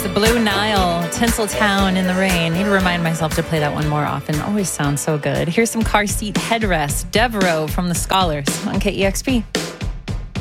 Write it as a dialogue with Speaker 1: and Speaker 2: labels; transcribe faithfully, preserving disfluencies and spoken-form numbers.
Speaker 1: the Blue Nile, Tinseltown in the Rain. Need to remind myself to play that one more often. Always sounds so good. Here's some car seat headrest. Devereaux from the Scholars on K E X P.